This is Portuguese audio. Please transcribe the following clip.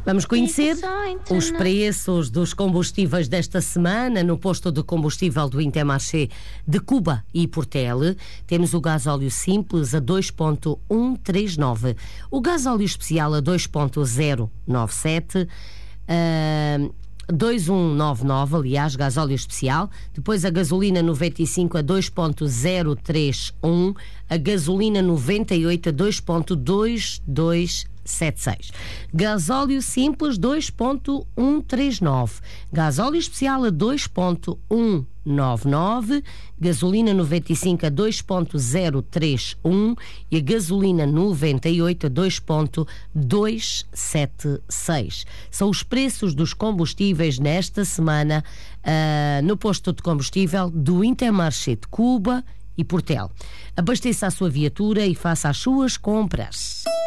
Vamos conhecer os preços dos combustíveis desta semana no posto de combustível do Intermarché de Cuba e Portel. Temos o gasóleo simples a 2,139, o gasóleo especial a 2,097, 2,199, aliás, gasóleo especial. Depois a gasolina 95 a 2,031, a gasolina 98 a 2,2276. Gasóleo simples 2,139, gasóleo especial a 2,199, gasolina 95 a 2,031 e a gasolina 98 a 2,276. São os preços dos combustíveis nesta semana no posto de combustível do Intermarché de Cuba e Portel. Abasteça a sua viatura e faça as suas compras.